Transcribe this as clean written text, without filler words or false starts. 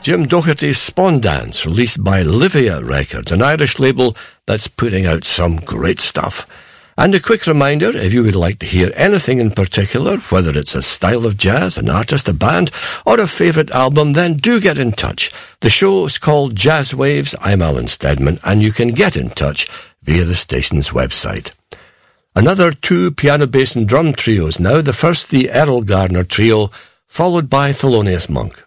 Jim Doherty's Spawn Dance, released by Livia Records, an Irish label that's putting out some great stuff. And a quick reminder, if you would like to hear anything in particular, whether it's a style of jazz, an artist, a band, or a favourite album, then do get in touch. The show is called Jazz Waves. I'm Alan Steadman, and you can get in touch via the station's website. Another 2 piano, bass and drum trios now. The first, the Errol Garner Trio, followed by Thelonious Monk.